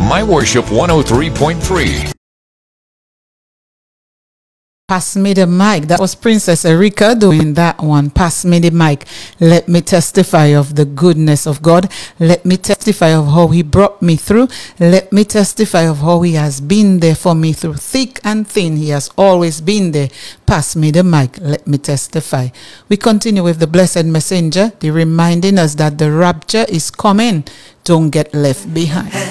My Worship 103.3. Pass me the mic. That was Princess Erika doing that one. Pass me the mic. Let me testify of the goodness of God. Let me testify of how he brought me through. Let me testify of how he has been there for me through thick and thin. He has always been there. Pass me the mic. Let me testify. We continue with the blessed messenger, the reminding us that the rapture is coming. Don't get left behind.